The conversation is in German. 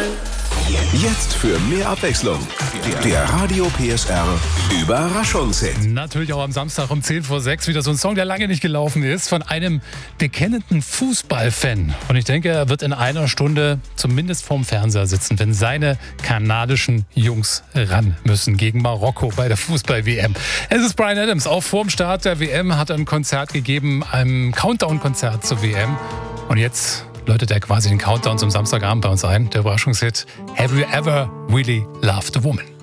Jetzt für mehr Abwechslung. Der Radio PSR Überraschungshit. Natürlich auch am Samstag um 5:10 wieder so ein Song, der lange nicht gelaufen ist, von einem bekennenden Fußballfan. Und ich denke, er wird in einer Stunde zumindest vorm Fernseher sitzen, wenn seine kanadischen Jungs ran müssen gegen Marokko bei der Fußball-WM. Es ist Bryan Adams. Auch vorm Start der WM hat er ein Konzert gegeben, ein Countdown-Konzert zur WM. Und jetzt läutet er quasi den Countdown zum Samstagabend bei uns ein. Der Überraschungshit Have You Ever Really Loved a Woman?